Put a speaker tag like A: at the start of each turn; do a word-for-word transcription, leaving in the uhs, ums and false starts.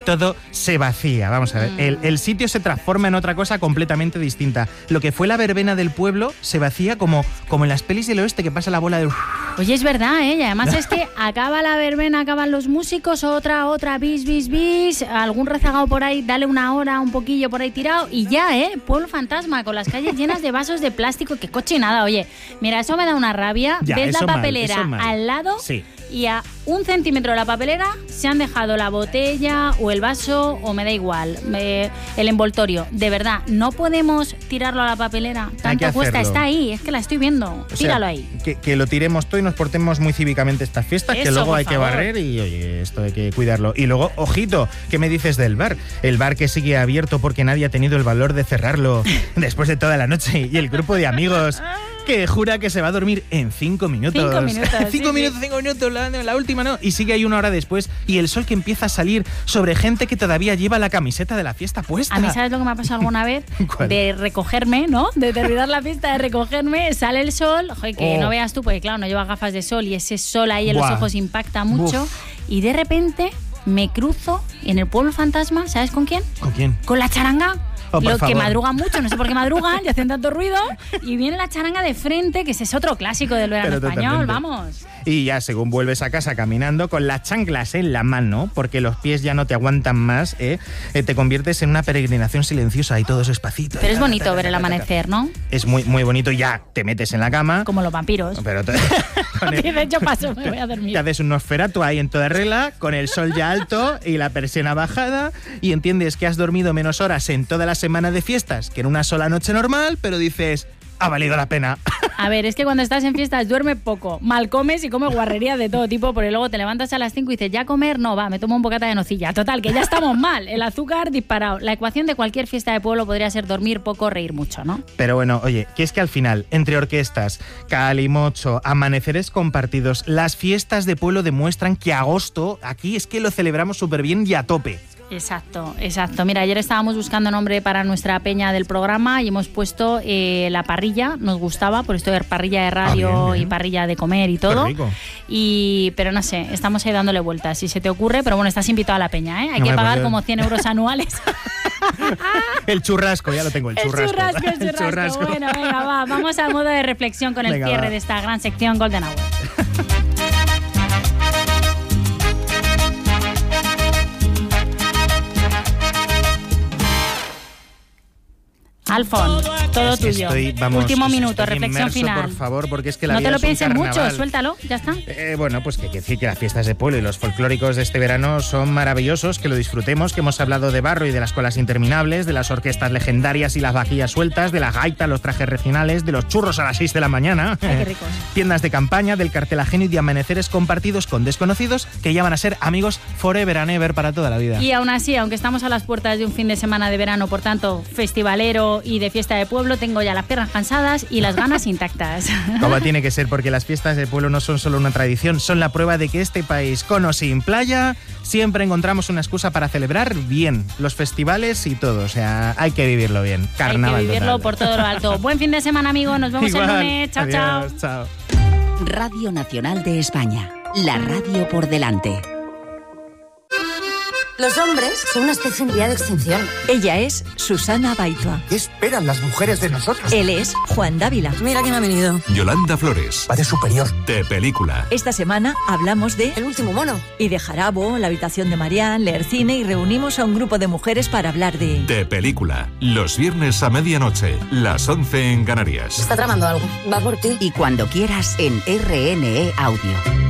A: todo se vacía. Vamos a ver, el, el sitio se transforma en otra cosa completamente distinta. Lo que fue la verbena del pueblo se vacía como, como en las pelis del oeste, que pasa la bola de...
B: Oye, es verdad, ¿eh? Y además es que acaba la verbena, acaban los músicos, otra, otra, bis, bis, bis, algún rezagado por ahí, dale una hora, un poquillo por ahí tirado y ya, ¿eh? Pueblo fantasma, con las calles llenas de vasos de plástico, qué cochinada, oye. Mira, eso me da una rabia.
A: Ya,
B: ves la
A: mal,
B: papelera al lado
A: sí.
B: y a un centímetro de la papelera se han dejado la botella o el vaso o me da igual, eh, el envoltorio. De verdad, no podemos tirarlo a la papelera. Tanto cuesta, está ahí, es que la estoy viendo. O Tíralo
A: sea,
B: ahí.
A: Que, que lo tiremos todo y nos portemos muy cívicamente estas fiestas,
B: Eso,
A: que luego hay
B: favor.
A: que barrer y, oye, esto hay que cuidarlo. Y luego, ojito, ¿qué me dices del bar? El bar que sigue abierto porque nadie ha tenido el valor de cerrarlo después de toda la noche y el grupo de amigos que jura que se va a dormir en cinco minutos.
B: Cinco minutos,
A: cinco
B: sí,
A: minutos,
B: sí.
A: cinco minutos, la, la última no. Y sigue ahí una hora después y el sol que empieza a salir sobre gente que todavía lleva la camiseta de la fiesta puesta.
B: A mí, ¿sabes lo que me ha pasado alguna vez?
A: ¿Cuál?
B: De recogerme, ¿no? De terminar la fiesta, de recogerme, sale el sol, joder, que
A: Oh.
B: no veas tú, porque claro, no lleva gafas de sol y ese sol ahí en
A: Buah.
B: los ojos impacta mucho.
A: Uf.
B: Y de repente me cruzo en el pueblo fantasma, ¿sabes con quién?
A: ¿Con quién?
B: Con la charanga.
A: Oh, por
B: Los que
A: favor.
B: madrugan mucho, no sé por qué madrugan y hacen tanto ruido. Y viene la charanga de frente, que ese es otro clásico del verano
A: Pero
B: español,
A: totalmente.
B: vamos.
A: Y ya según vuelves a casa caminando con las chanclas en la mano, porque los pies ya no te aguantan más, ¿eh? Eh, te conviertes en una peregrinación silenciosa y todo despacito.
B: Pero es bonito ver el amanecer, ¿no?
A: Es muy, muy bonito, ya te metes en la cama.
B: Como los vampiros.
A: Pero te, con el-
B: De hecho, paso, me voy a dormir.
A: te haces un Nosferatu ahí en toda regla, con el sol ya alto y la persiana bajada, y entiendes que has dormido menos horas en toda la semana de fiestas que en una sola noche normal, pero dices, ha valido la pena.
B: A ver, es que cuando estás en fiestas duerme poco, mal comes y comes guarrería de todo tipo, porque luego te levantas a las cinco y dices, ¿ya comer? No, va, me tomo un bocata de nocilla. Total, que ya estamos mal, el azúcar disparado. La ecuación de cualquier fiesta de pueblo podría ser dormir poco, reír mucho, ¿no?
A: Pero bueno, oye, que es que al final, entre orquestas, calimocho, amaneceres compartidos, las fiestas de pueblo demuestran que agosto aquí es que lo celebramos súper bien y a tope.
B: Exacto, exacto. Mira, ayer estábamos buscando nombre para nuestra peña del programa y hemos puesto eh, la parrilla, nos gustaba, por esto de parrilla de radio
A: Ah, bien, bien.
B: y parrilla de comer y todo.
A: Qué rico.
B: Y, pero no sé, estamos ahí dándole vueltas, si se te ocurre, pero bueno, estás invitado a la peña, ¿eh? Hay
A: No
B: que
A: me
B: pagar
A: acuerdo.
B: como cien euros anuales.
A: El churrasco, ya lo tengo, el
B: El
A: churrasco.
B: churrasco, el churrasco.
A: churrasco.
B: Bueno, venga, va, vamos al modo de reflexión con el
A: Venga,
B: cierre
A: va.
B: de esta gran sección Golden Hour. Alfon, todo
A: Es que
B: tuyo.
A: estoy, vamos,
B: Último
A: estoy
B: minuto, reflexión
A: inmerso,
B: final.
A: por favor, porque es que la
B: No te
A: vida
B: lo
A: es un
B: pienses mucho,
A: carnaval.
B: suéltalo, ya está.
A: Eh, bueno, pues que hay que decir que las fiestas de pueblo y los folclóricos de este verano son maravillosos, que lo disfrutemos, que hemos hablado de barro y de las colas interminables, de las orquestas legendarias y las vajillas sueltas, de la gaita, los trajes regionales, de los churros a las seis de la mañana,
B: Ay, qué ricos.
A: tiendas de campaña, del cartel ajeno y de amaneceres compartidos con desconocidos que ya van a ser amigos forever and ever para toda la vida.
B: Y aún así, aunque estamos a las puertas de un fin de semana de verano, por tanto, festivalero y de fiesta de pueblo, tengo ya las piernas cansadas y las ganas intactas.
A: Como tiene que ser, porque las fiestas de pueblo no son solo una tradición, son la prueba de que este país, con o sin playa, siempre encontramos una excusa para celebrar bien los festivales y todo. O sea, hay que vivirlo bien. Carnaval.
B: Hay que vivirlo
A: total.
B: por todo lo alto. Buen fin de semana, amigos. Nos vemos
A: Igual.
B: el lunes. Chao,
A: Adiós,
B: chao.
A: chao.
C: Radio Nacional de España. La radio por delante.
D: Los hombres son una especie en vía de extinción.
E: Ella es Susana Baitua.
F: ¿Qué esperan las mujeres de nosotros?
E: Él es Juan Dávila.
D: Mira quién ha venido.
G: Yolanda Flores,
F: Va de superior.
G: de película.
E: Esta semana hablamos de
D: El último mono.
E: y de Jarabo, la habitación de Marián, leer cine y reunimos a un grupo de mujeres para hablar de...
G: De película. Los viernes a medianoche, las once en Canarias.
D: Está tramando algo. Va por ti.
C: Y cuando quieras en R N E Audio.